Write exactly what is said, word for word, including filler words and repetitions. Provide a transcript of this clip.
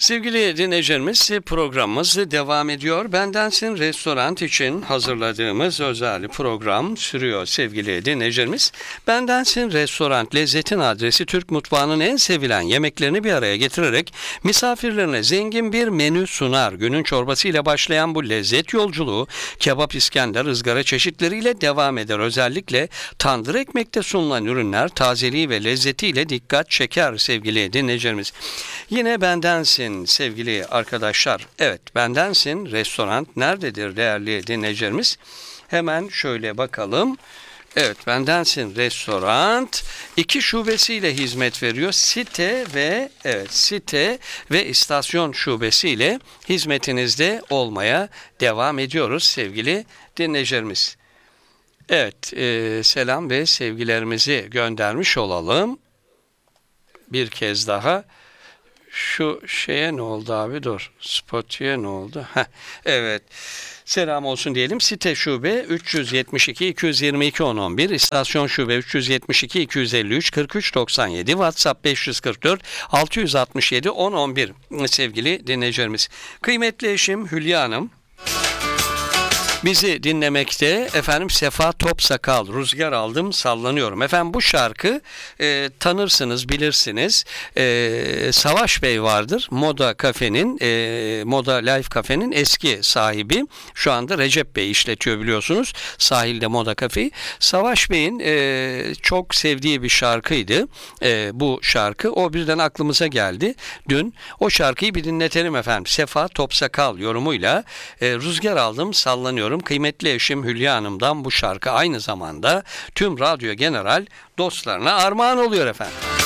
Sevgili dinleyicilerimiz, programımız devam ediyor. Bendensin Restoran için hazırladığımız özel program sürüyor sevgili dinleyicilerimiz. Bendensin Restoran, lezzetin adresi, Türk mutfağının en sevilen yemeklerini bir araya getirerek misafirlerine zengin bir menü sunar. Günün çorbasıyla başlayan bu lezzet yolculuğu kebap, İskender, ızgara çeşitleriyle devam eder. Özellikle tandır ekmekte sunulan ürünler tazeliği ve lezzetiyle dikkat çeker sevgili dinleyicilerimiz. Yine bendensin sevgili arkadaşlar. Evet, bendensin restoran nerededir değerli dinleyicilerimiz? Hemen şöyle bakalım. Evet, bendensin restoran iki şubesiyle hizmet veriyor. Site ve evet site ve istasyon şubesiyle hizmetinizde olmaya devam ediyoruz sevgili dinleyicilerimiz. Evet, e, selam ve sevgilerimizi göndermiş olalım. Bir kez daha. Şu şeye ne oldu abi? Dur. Spotify'ye ne oldu? Heh, evet. Selam olsun diyelim. Site şube üç yüz yetmiş iki iki yüz yirmi iki on on bir, istasyon şube üç yüz yetmiş iki iki yüz elli üç kırk üç doksan yedi, WhatsApp beş yüz kırk dört altı yüz altmış yedi on on bir sevgili dinleyicilerimiz. Kıymetli eşim Hülya Hanım bizi dinlemekte. Efendim Sefa Topsakal, Rüzgar Aldım Sallanıyorum. Efendim bu şarkı e, tanırsınız, bilirsiniz. E, Savaş Bey vardır. Moda Kafe'nin, e, Moda Life Kafe'nin eski sahibi. Şu anda Recep Bey işletiyor biliyorsunuz. Sahilde Moda Kafe'yi. Savaş Bey'in e, çok sevdiği bir şarkıydı. E, bu şarkı. O birden aklımıza geldi. Dün o şarkıyı bir dinletelim efendim. Sefa Topsakal yorumuyla e, Rüzgar Aldım Sallanıyorum. Kıymetli eşim Hülya Hanım'dan bu şarkı aynı zamanda tüm Radyo General dostlarına armağan oluyor efendim.